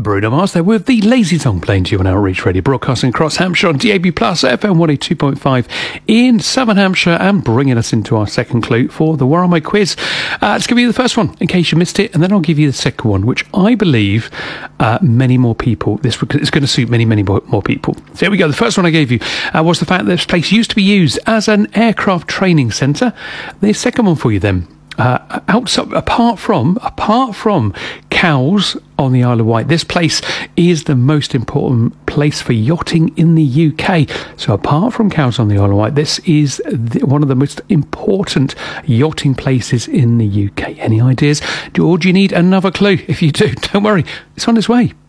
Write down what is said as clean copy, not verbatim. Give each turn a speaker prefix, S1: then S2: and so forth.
S1: Bruno Mars there with the Lazy Song playing to you on Outreach Radio, broadcasting across Hampshire on DAB+, FM 102.5 in Southern Hampshire, and bringing us into our second clue for the Where Are My quiz. Let's give you the first one in case you missed it, and then I'll give you the second one, which I believe many more people, it's going to suit many more people. So here we go. The first one I gave you was the fact that this place used to be used as an aircraft training centre. The second one for you then. Outside, apart from Cowes on the Isle of Wight, this place is the most important place for yachting in the UK. So apart from Cowes on the Isle of Wight, this is one of the most important yachting places in the UK. Any ideas? Or do you need another clue? If you do, don't worry, it's on its way.